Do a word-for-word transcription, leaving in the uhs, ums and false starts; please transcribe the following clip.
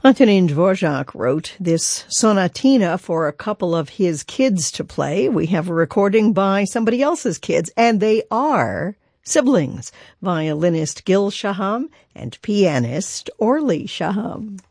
Antonin Dvorak wrote this sonatina for a couple of his kids to play. We have a recording by somebody else's kids, and they are siblings, violinist Gil Shaham and pianist Orly Shaham.